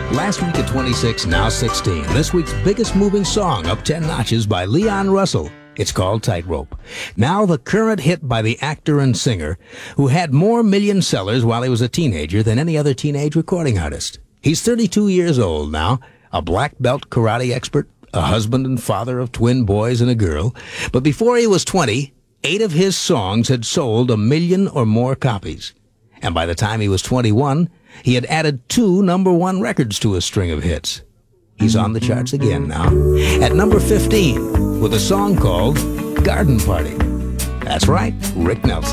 Last week at 26, now 16. This week's biggest moving song, up 10 notches, by Leon Russell. It's called Tightrope. Now the current hit by the actor and singer who had more million sellers while he was a teenager than any other teenage recording artist. He's 32 years old now, a black belt karate expert, a husband and father of twin boys and a girl. But before he was 20, 8 of his songs had sold 1 million or more copies. And by the time he was 21, he had added 2 #1 records to his string of hits. He's on the charts again now, at number 15, with a song called Garden Party. That's right, Rick Nelson.